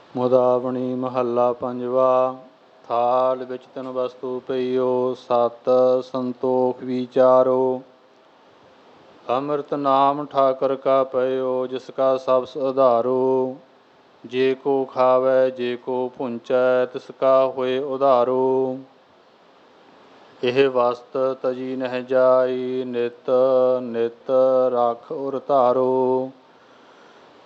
ਮੁਦਾਵਣੀ ਮਹੱਲਾ ਪੰਜਵਾ। ਥਾਲ ਵਿੱਚ ਤਿੰਨ ਵਸਤੂ ਪਈਓ, ਸਤ ਸੰਤੋਖ ਵਿਚਾਰੋ। ਅੰਮ੍ਰਿਤ ਨਾਮ ਠਾਕਰ ਕਾ ਪਇਓ, ਜਿਸ ਕਾ ਸਭ ਉਧਾਰੋ। ਜੇ ਕੋ ਖਾਵੈ ਜੇ ਕੋ ਭੁੰਚੈ, ਤਿਸ ਕਾ ਹੋਏ ਉਧਾਰੋ। ਇਹ ਵਸਤ ਤਜੀ ਨਹਿ ਜਾਈ, ਨਿਤ ਨਿਤ ਰੱਖ ਉਰ ਧਾਰੋ।